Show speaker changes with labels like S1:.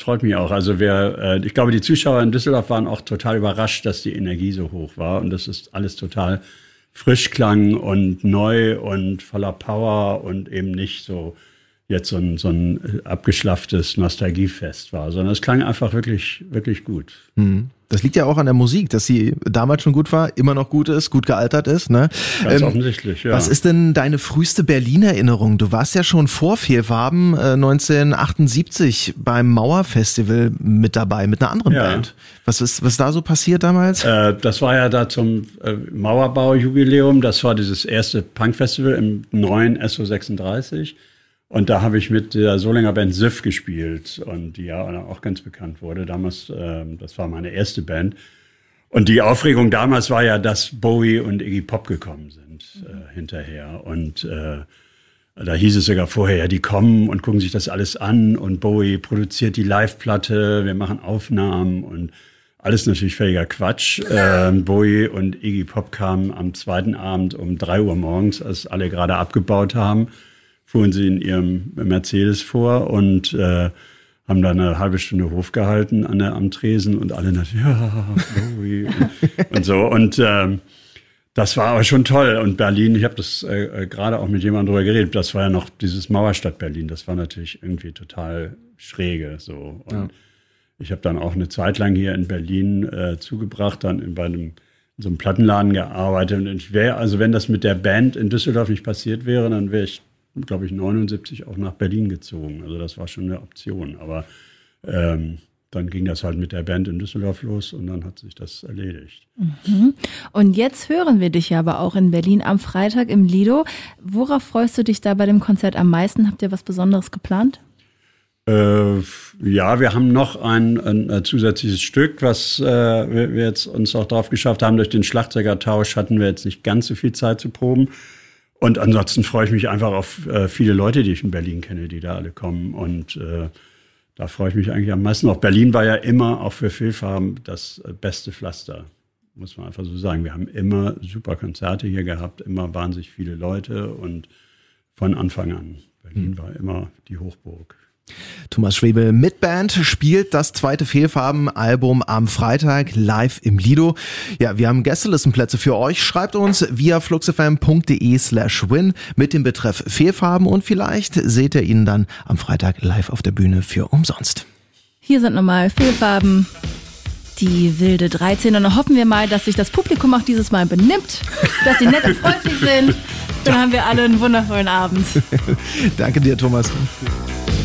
S1: freut mich auch. Also ich glaube, die Zuschauer in Düsseldorf waren auch total überrascht, dass die Energie so hoch war und dass es alles total frisch klang und neu und voller Power und eben nicht so jetzt so ein abgeschlafftes Nostalgiefest war, sondern es klang einfach wirklich, wirklich gut.
S2: Das liegt ja auch an der Musik, dass sie damals schon gut war, immer noch gut ist, gut gealtert ist. Ne?
S1: Ganz offensichtlich, ja.
S2: Was ist denn deine früheste Berlin-Erinnerung? Du warst ja schon vor Fehlfarben 1978 beim Mauerfestival mit dabei, mit einer anderen Band. Was ist da so passiert damals?
S1: Das war ja da zum Mauerbau-Jubiläum. Das war dieses erste Punk-Festival im neuen SO36. Und da habe ich mit der Solinger Band Siff gespielt und die ja auch ganz bekannt wurde. Damals, das war meine erste Band. Und die Aufregung damals war ja, dass Bowie und Iggy Pop gekommen sind hinterher. Und da hieß es sogar vorher, ja, die kommen und gucken sich das alles an und Bowie produziert die Live-Platte, wir machen Aufnahmen und alles natürlich völliger Quatsch. Bowie und Iggy Pop kamen am zweiten Abend um 3 Uhr morgens, als alle gerade abgebaut haben, fuhren sie in ihrem Mercedes vor und haben da eine halbe Stunde Hof gehalten am Tresen und alle natürlich, ja, Bowie und so. Und das war aber schon toll. Und Berlin, ich habe das gerade auch mit jemandem drüber geredet, das war ja noch dieses Mauerstadt Berlin, das war natürlich irgendwie total schräge. So. Und ich habe dann auch eine Zeit lang hier in Berlin zugebracht, dann in so einem Plattenladen gearbeitet. Und ich wäre, also wenn das mit der Band in Düsseldorf nicht passiert wäre, dann wäre ich, glaube ich, 79 auch nach Berlin gezogen. Also das war schon eine Option. Aber dann ging das halt mit der Band in Düsseldorf los und dann hat sich das erledigt.
S3: Und jetzt hören wir dich ja aber auch in Berlin am Freitag im Lido. Worauf freust du dich da bei dem Konzert am meisten? Habt ihr was Besonderes geplant?
S1: Ja, wir haben noch ein zusätzliches Stück, was wir jetzt uns auch drauf geschafft haben. Durch den Schlagzeugertausch hatten wir jetzt nicht ganz so viel Zeit zu proben. Und ansonsten freue ich mich einfach auf viele Leute, die ich in Berlin kenne, die da alle kommen. Und da freue ich mich eigentlich am meisten. Auch Berlin war ja immer, auch für Fehlfarben, das beste Pflaster, muss man einfach so sagen. Wir haben immer super Konzerte hier gehabt, immer wahnsinnig viele Leute und von Anfang an. Berlin war immer die Hochburg.
S2: Thomas Schwebel mit Band spielt das zweite Fehlfarben-Album am Freitag live im Lido. Ja, wir haben Gästelistenplätze für euch. Schreibt uns via fluxfm.de/win mit dem Betreff Fehlfarben und vielleicht seht ihr ihn dann am Freitag live auf der Bühne für umsonst.
S3: Hier sind nochmal Fehlfarben, die wilde 13. Und dann hoffen wir mal, dass sich das Publikum auch dieses Mal benimmt, dass sie nett und freundlich sind. Dann haben wir alle einen wundervollen Abend.
S2: Danke dir, Thomas.